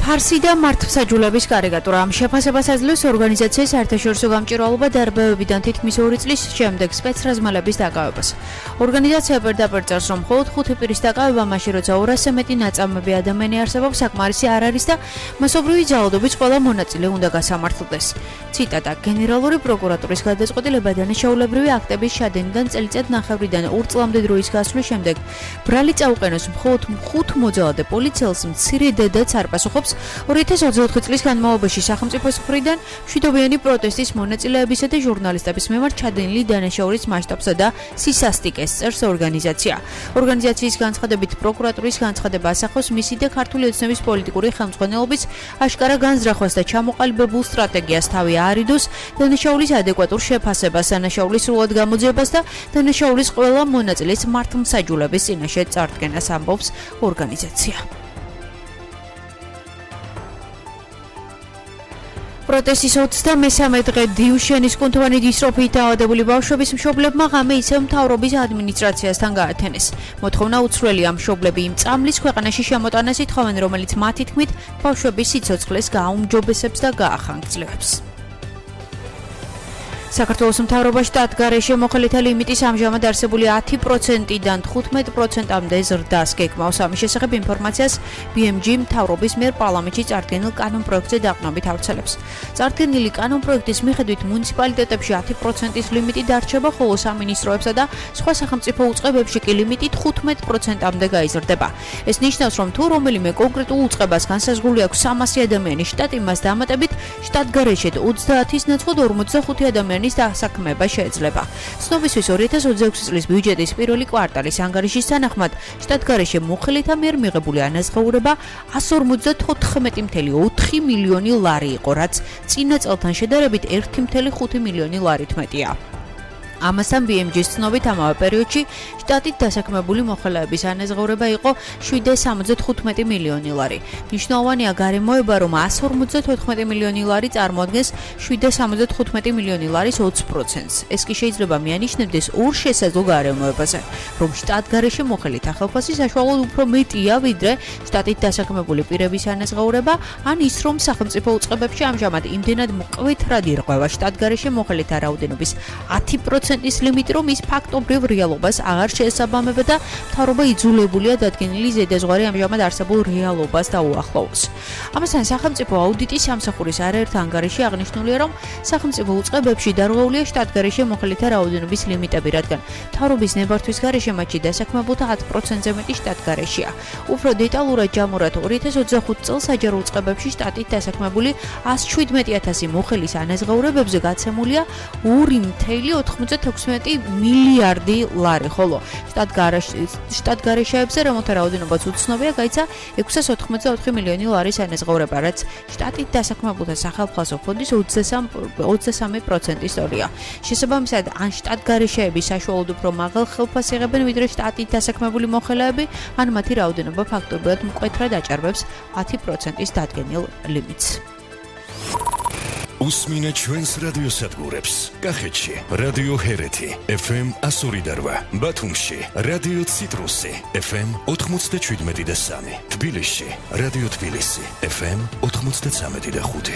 ფარსი და მართლმსაჯულების კარიკატურა. ამ შეფასებას აძლევს ორგანიზაციის საერთაშორისო გამჭვირვალობა დარბევებიდან თითქმის 2 წლის შემდეგ სპეცრაზმალების დაკავებას. ორგანიზაცია პირდაპირ წერს, რომ მხოლოდ 5 პირის დაკავება მაშინ, როცა 200-ზე მეტი ნაწამები ადამიანი არსებობს, საკმარისი არ არის და მასობრივი ძალადობის ყველა მონაწილე უნდა გასამართლდეს. ციტატა: გენერალური პროკურატურის გადაწყვეტილება დანაშაულებრივი აქტების შადენიდან წელიწად-ნახევრიდან 2 წლამდე დროის გასვლის შემდეგ ბრალი წაუყენოს მხოლოდ 5 მოძალადე პოლიციელს მცირე დედაც არ პასუხობს 2024 წლის განმავლობაში სახელმწიფოს მხრიდან მშვიდობიანი პროტესტის მონაწილეებისა და ჟურნალისტების მიმართ ჩადენილი დანაშაულის მასშტაბსა და სისასტიკეს წერს ორგანიზაცია. ორგანიზაციის განცხადებით პროკურატურის განცხადება ასახავს მისი და ქართული ოცნების პოლიტიკური ხელმძღვანელობის აშკარა განზრახვას და ჩამოყალიბებულ სტრატეგიას თავი აარიდოს დანაშაულის ადეკვატურ შეფასებას, დანაშაულის სრულად გამოძიებას და დანაშაულის ყველა მონაწილეს მართლმსაჯულების წინაშე წარდგენას ამბობს ორგანიზაცია. პროტესტის 23 დღე დიუშენის კუნთოვანი დისტროფიით დაავადებული ბავშვების მშობლებმა ღამე ისევ მთავრობის ადმინისტრაციასთან გაათენეს. მოთხოვნა უცვლელია მშობლები იმ წამლის ქვეყანაში შემოტანას ითხოვენ, რომელიც მათი თქმით ბავშვების სიცოცხლეს გააუმჯობესებს და გაახანგრძლივებს. საქართველოს მთავრობა შტატგარეშე მოხელეთა ლიმიტის ამჟამად არსებული 10%-დან 15%-მდე ზრდას გეკმავს. ამის შესახებ ინფორმაციას BMG მთავრობის მიერ პარლამენტში წარდგენილ კანონპროექტზე დაყრდნობით ავრცელებს. წარდგენილი კანონპროექტის მიხედვით მუნიციპალიტეტებში 10%-ის ლიმიტი დარჩება, ხოლო სამინისტროებსა და სხვა სახელმწიფო უწყებებში კი ლიმიტი 15%-მდე გაიზრდება. ეს ნიშნავს, რომ თუ რომელიმე კონკრეტულ უწყებას განსაზღვრული აქვს 300 ადამიანის შტატი, მას დამატებით შტატგარეშედ 30-ის ნაცვლად 45 ადამიანის დასაქმება შეიძლება. ცნობისთვის 2026 წლის ბიუჯეტის პირველი კვარტალის ანგარიშის თანახმად შტატგარეშე მოხელეთა მიერ მიღებული ანაზღაურება 154,4 მილიონი ლარი იყო, რაც წინა წელთან შედარებით 1,5 მილიონი ლარით მეტია. ამასთან BMG-ის ცნობით ამავე პერიოდში შტატით დასაქმებული მოხელეების ანაზღაურება იყო 775 მილიონი ლარი. მნიშვნელოვანია გარემოება, რომ 154 მილიონი ლარი წარმოადგენს 775 მილიონი ლარის 20%-ს. ეს კი შეიძლება მიანიშნებდეს ორ შესაძლო გარემოებაზე, რომ შტატგარეშე მოხელეთა ხელფასი საშუალოდ უფრო მეტია, ვიდრე შტატით დასაქმებული პირების ანაზღაურება, ან ის, რომ სახელმწიფო უწყებებში ამჟამად იმდენად მკვეთრად ირღვევა შტატგარეშე მოხელეთა რაოდენობის 10%-ის ლიმიტი, რომ ის ფაქტობრივ რეალობას აღარ შეესაბამება და მთავრობა იძულებულია დადგენილი ზედაზღვარი ამჟამად არსებულ რეალობას დაუახლოვოს. ამასთან სახელმწიფო აუდიტის სამსახურის არაერთ ანგარიში აღნიშნულია, რომ სახელმწიფო უწყებებში დარღვეულია შტატგარეშე მოხელეთა რაოდენობის ლიმიტები, რადგან მთავრობის ნებართვის გარეშე მათში დასაქმებულთა 10%-ზე მეტი შტატგარეშეა. უფრო დეტალურად ჯამურად 2025 წელს საჯარო უწყებებში შტატით დასაქმებული 117,000 მოხელის ანაზღაურებებზე გაცემულია 2,96 მილიარდი ლარი, ხოლო შტატგარეშეებზე, რომელთა რაოდენობაც უცნობია, გაიცა 684 მილიონი ლარის ანაზღაურება, რაც შტატით დასაქმებულთა სახელმწიფო ფონდის 23%-ის ტოლია. შესაბამისად, ან შტატგარეშეები საშუალოდ უფრო მაღალ ხელფასს იღებენ, ვიდრე შტატით დასაქმებული მოხელეები, ან მათი რაოდენობა ფაქტობრივად მკვეთრად აჭარბებს 10%-ის დადგენილ ლიმიტს. უსმინეთ ჩვენს რადიოსადგურებს. კახეთში რადიო ჰერეთი FM 102.8, ბათუმში რადიო ციტრუსი FM 97.3, თბილისში რადიო თბილისი FM 93.5.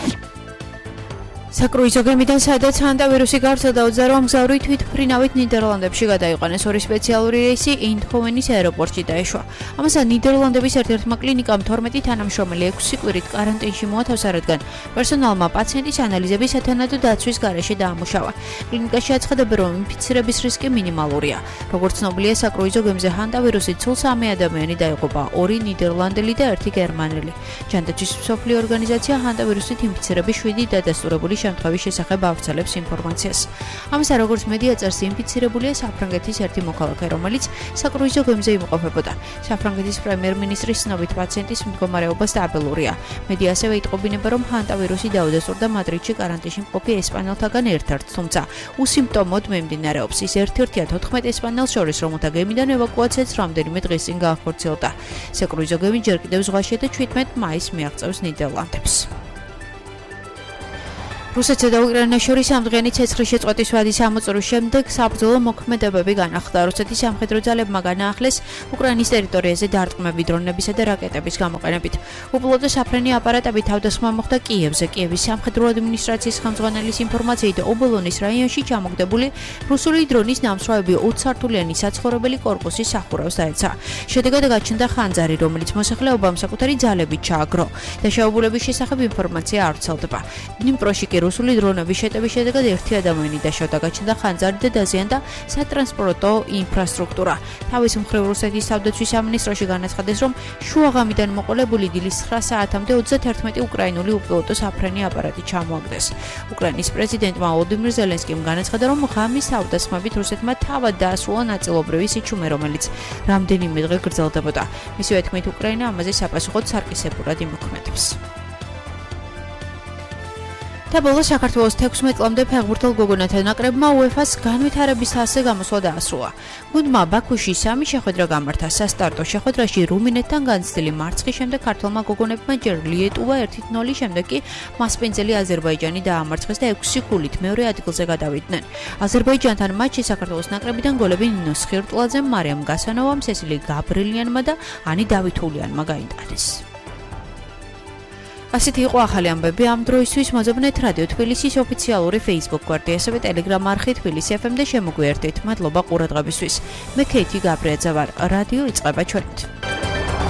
საკრუიზო გემიდან, სადაც ანტავირუსი გავრცელდა 28 მგზავრი თვითმფრინავით ნიდერლანდებში გადაიყვანეს. ორი სპეციალური რეისი ეინდჰოვენის აეროპორტში დაეშვა. ამასთან ნიდერლანდების ერთ-ერთმა კლინიკამ 12 თანამშრომელი 6 კვირით კარანტინში მოათავსა, რადგან პერსონალმა პაციენტის ანალიზების სათანადო დაცვის გარეშე დაამუშავა. კლინიკაში აცხადებენ, რომ ინფიცირების რისკი მინიმალურია. როგორც ცნობილია, საკრუიზო გემზე ანტავირუსით სულ 3 ადამიანი დაიღუპა, 2 ნიდერლანდელი და 1 გერმანელი. ჯანდაცვის მსოფლიო ორგანიზაცია ანტავირუსით ინფიცირების 7 დადასტურებული შემთხვევის შესახებ ავრცელებს ინფორმაციას. ამასთან, როგორც მედია წერს, ინფიცირებულია საფრანგეთის ერთი მოქალაქე, რომელიც საკრუიზო გემზე იმყოფებოდა. საფრანგეთის პრემიერ-მინისტრის ცნობით პაციენტის მდგომარეობა სტაბილურია. მედია ასევე იტყობინება, რომ ანტავირუსი დაუდასტურდა მადრიდში კარანტინში მყოფი ესპანელთაგან ერთ-ერთს, თუმცა უსიმპტომოდ მიმდინარეობს. ის ერთ-ერთია 14 ესპანელს შორის, რომელთა გემიდან ევაკუაციაც რამდენიმე დღის წინ გაახორციელდა. საკრუიზო გემი ჯერ კიდევ ზღვაშია და 17 მაისს მიაღწევს ნიდერლანდებს. რუსეთსა და უკრაინას შორის ამდღიანი ცეცხლის შეწყვეტის ვადის ამოწურვის შემდეგ საბრძოლო მოქმედებები განახლდა. რუსეთის სამხედრო ძალებმა განაახლეს უკრაინის ტერიტორიაზე დარტყმები დრონებისა და რაკეტების გამოყენებით. უპილოტო საფრენი აპარატები თავდასხმა მოხდა კიევზე. კიევის სამხედრო ადმინისტრაციის ხელმძღვანელის ინფორმაციით, ობოლონის რაიონში ჩამოგდებული რუსული დრონის ნამსხვრევები 20 სართულიანი საცხოვრებელი კორპუსის სახურავს დაეცა. შედეგად გაჩნდა ხანძარი, რომელიც მოსახლეობამ საკუთარი ძალებით ჩააგრო. დაშავებულების შესახებ ინფორმაცია არ ვრცელდება. დნიპროში კი რუსული დრონების შეტევის შედეგად ერთი ადამიანი დაშავდა, გაჩნდა ხანძარი და დაზიანდა სატრანსპორტო ინფრასტრუქტურა. თავის მხრივ რუსეთის თავდაცვის სამინისტროში განაცხადეს, რომ შუაღამიდან მოყოლებული დილის 9 საათამდე 31 უკრაინული უპილოტო საფრენი აპარატი ჩამოაგდეს. უკრაინის პრეზიდენტმა ვოლოდიმირ ზელენსკიმ განაცხადა, რომ ღამის თავდასხმებით რუსეთმა თავად დაასრულა ნაწილობრივი სიჩუმე, რომელიც რამდენიმე დღე გრძელდებოდა. მისივე თქმით, უკრაინა ამაზე საპასუხოდ სარკისებურად იმოქმედებს. და ბოლოს საქართველოს 16 წლამდე ფეხბურთელ გოგონათა ნაკრებმა UEFA-ს განვითარების თასზე გამოსვლა დაასრულა. გუნდმა ბაქოში 3 შეხვედრა გამართა. სასტარტო შეხვედრაში რუმინეთთან განცდილი მარცხის შემდეგ ქართველმა გოგონებმა ჯერ ლიეტუვა 1-0, შემდეგ კი მასპინძელი აზერბაიჯანი დაამარცხეს და 6 გოლით მეორე ადგილზე გადავიდნენ. აზერბაიჯანთან მატჩში საქართველოს ნაკრებიდან გოლები ნინო სხირტლაძემ, მარიამ გასანოვამ, სესილი გაბრილიანმა და ანი დავითულიანმა გაიტანეს. ასეთი იყო ახალი ამბები ამ დროისთვის. მოძებნეთ რადიო თბილისის ოფიციალური Facebook გვერდი, ასევე Telegram არხი თბილისი FM და შემოგვიერთდით. მადლობა ყურადღებისთვის. მე ქეითი გაბრიაძე ვარ. რადიო იწყება ჩვენით.